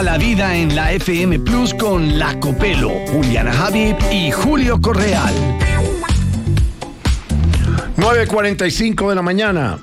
La vida en la FM Plus con La Copelo, Juliana Habib y Julio Correal. 9:45 de la mañana.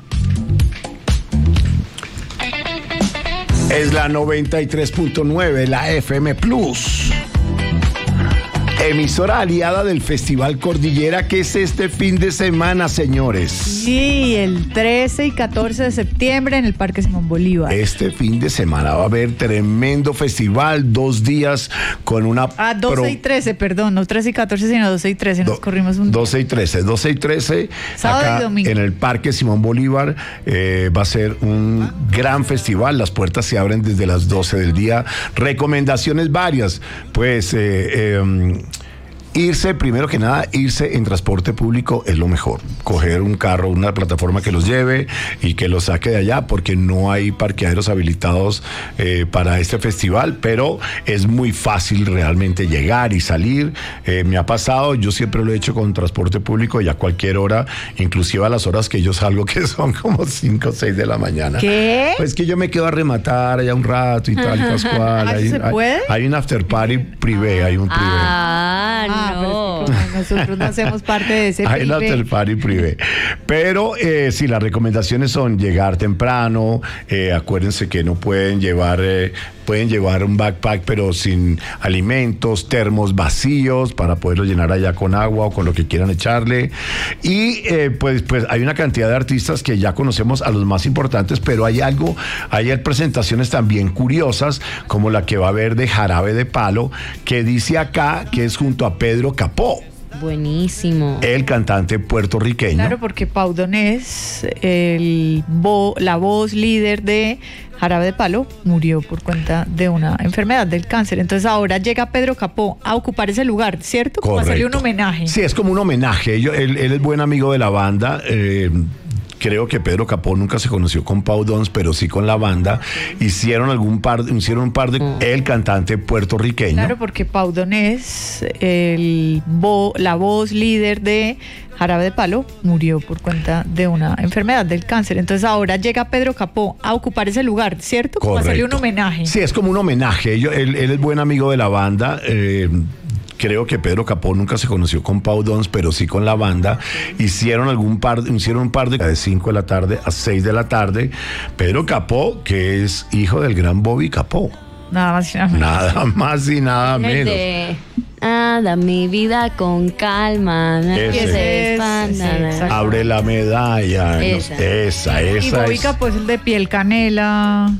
Es la 93.9, la FM Plus. Emisora aliada del Festival Cordillera, que es este fin de semana, señores. Sí, el 13 y 14 de septiembre en el Parque Simón Bolívar. Este fin de semana va a haber tremendo festival, 2 días con una... 12 y 13, perdón, no 13 y 14, sino 12 y 13, nos corrimos un... 12 y 13, sábado acá y domingo. En el Parque Simón Bolívar va a ser un gran festival, las puertas se abren desde las 12 del día, recomendaciones varias, pues... primero que nada, irse en transporte público es lo mejor. Coger un carro, una plataforma que los lleve y que los saque de allá, porque no hay parqueaderos habilitados para este festival, pero es muy fácil realmente llegar y salir. Me ha pasado, yo siempre lo he hecho con transporte público y a cualquier hora, inclusive a las horas que yo salgo, que son como 5 o 6 de la mañana. ¿Qué? Pues que yo me quedo a rematar allá un rato y tal, Pascual. ¿Se puede? Hay un after party privé, hay un privé. No. Pero es que nosotros no hacemos parte de ese Hay un after party privé. Pero sí, las recomendaciones son llegar temprano. Acuérdense que no pueden llevar un backpack, pero sin alimentos, termos vacíos para poderlo llenar allá con agua o con lo que quieran echarle. Y pues hay una cantidad de artistas que ya conocemos, a los más importantes, pero hay presentaciones también curiosas, como la que va a haber de Jarabe de Palo, que dice acá que es junto a Pedro Capó. Buenísimo. El cantante puertorriqueño. Claro, porque Pau Donés, la voz líder de Jarabe de Palo, murió por cuenta de una enfermedad del cáncer. Entonces ahora llega Pedro Capó a ocupar ese lugar, ¿cierto? Como Correcto. hacerle un homenaje. Sí, es como un homenaje. Él es buen amigo de la banda. Creo que Pedro Capó nunca se conoció con Pau Donés, pero sí con la banda. Hicieron un par de el cantante puertorriqueño. Claro, porque Pau Donés, la voz líder de Jarabe de Palo, murió por cuenta de una enfermedad del cáncer. Entonces ahora llega Pedro Capó a ocupar ese lugar, ¿cierto? Como Correcto. hacerle un homenaje. Sí, es como un homenaje. Él es buen amigo de la banda. Creo que Pedro Capó nunca se conoció con Pau Donés, pero sí con la banda. Hicieron un par de 5 de la tarde a 6 de la tarde. Pedro Capó, que es hijo del gran Bobby Capó. Nada más y nada menos. Nada más y nada menos. Da mi vida con calma. Ese. Abre la medalla. Esa. Y Bobby Capó es el de Piel Canela,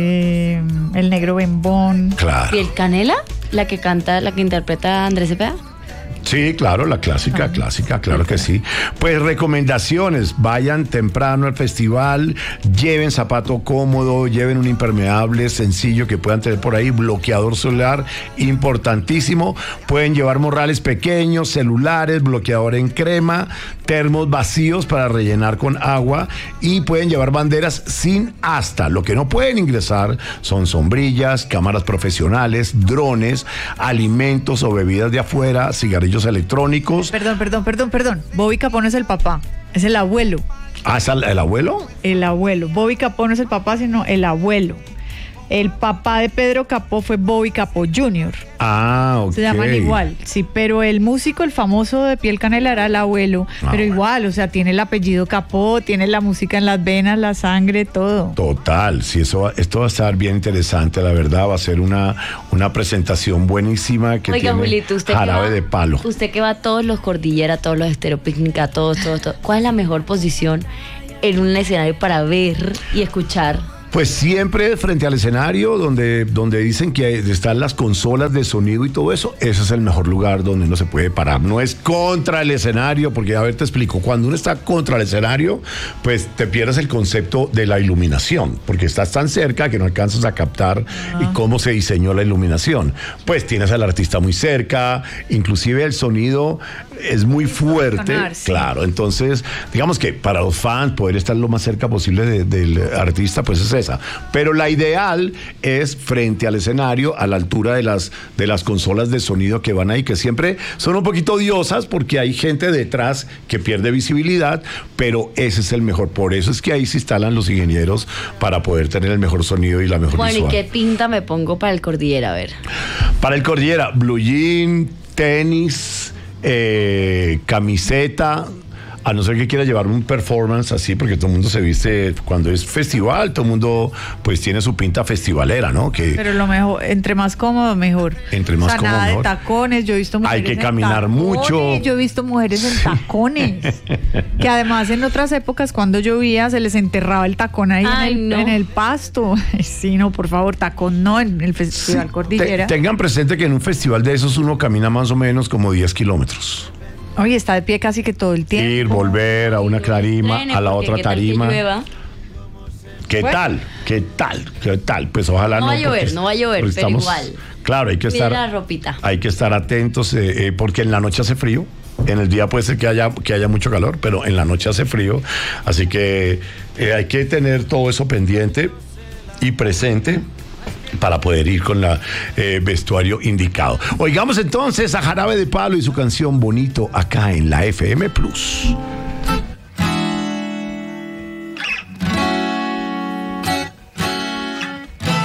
el negro Bembón. Claro. ¿Piel Canela? La que interpreta Andrés Cepeda. Sí, claro, la clásica, claro que sí. Pues recomendaciones, vayan temprano al festival, lleven zapato cómodo, lleven un impermeable sencillo que puedan tener por ahí, bloqueador solar, importantísimo. Pueden llevar morrales pequeños, celulares, bloqueador en crema, termos vacíos para rellenar con agua y pueden llevar banderas sin asta. Lo que no pueden ingresar son sombrillas, cámaras profesionales, drones, alimentos o bebidas de afuera, cigarrillos electrónicos. Perdón. Bobby Capó no es el papá, es el abuelo. ¿Ah, es el abuelo? El abuelo. Bobby Capó no es el papá, sino el abuelo. El papá de Pedro Capó fue Bobby Capó Jr. Ah, ok. Se llaman igual, sí, pero el músico, el famoso de Piel Canela, era el abuelo. Pero igual, o sea, tiene el apellido Capó, tiene la música en las venas, la sangre, todo. Total, sí, esto va a estar bien interesante, la verdad. Va a ser una presentación buenísima que Oiga, tiene Julito, usted Jarabe de Palo. Usted que va a todos los Cordillera, todos los Estéreo Picnic, a todos. ¿Cuál es la mejor posición en un escenario para ver y escuchar? Pues siempre frente al escenario, donde dicen que están las consolas de sonido y todo eso, ese es el mejor lugar donde uno se puede parar. No es contra el escenario, porque a ver, te explico, cuando uno está contra el escenario, pues te pierdes el concepto de la iluminación, porque estás tan cerca que no alcanzas a captar y cómo se diseñó la iluminación. Pues tienes al artista muy cerca, inclusive el sonido es muy fuerte, claro. Entonces, digamos que para los fans poder estar lo más cerca posible del artista, pues ese sorpresa. Pero la ideal es frente al escenario, a la altura de las consolas de sonido que van ahí, que siempre son un poquito odiosas porque hay gente detrás que pierde visibilidad, pero ese es el mejor. Por eso es que ahí se instalan los ingenieros para poder tener el mejor sonido y la mejor Bueno, visual. ¿y qué pinta me pongo para el Cordillera? A ver. Para el Cordillera, blue jean, tenis, camiseta, a no ser que quiera llevar un performance así, porque todo el mundo se viste cuando es festival, todo el mundo pues tiene su pinta festivalera, ¿no? Pero lo mejor, entre más cómodo, mejor. Entre más cómodo, nada mejor. de tacones, yo he visto mujeres Hay que en caminar tacones, mucho. yo he visto mujeres en tacones, que además en otras épocas cuando llovía se les enterraba el tacón ahí Ay, no. en el pasto. Sí, no, por favor, tacón no, en el Festival Cordillera. Tengan presente que en un festival de esos uno camina más o menos como 10 kilómetros. Oye, está de pie casi que todo el tiempo. Ir, volver a una tarima, Nene, a la porque otra ¿qué tal que tarima. llueva? ¿Qué Bueno. tal? ¿Qué tal? ¿Qué tal? Pues ojalá No no. va a llover, porque no va a llover, porque pero igual. Claro, hay que Mira estar. la ropita. Hay que estar atentos porque en la noche hace frío. En el día puede ser que haya mucho calor, pero en la noche hace frío. Así que hay que tener todo eso pendiente y presente para poder ir con la vestuario indicado. Oigamos entonces a Jarabe de Palo y su canción Bonito acá en la FM Plus.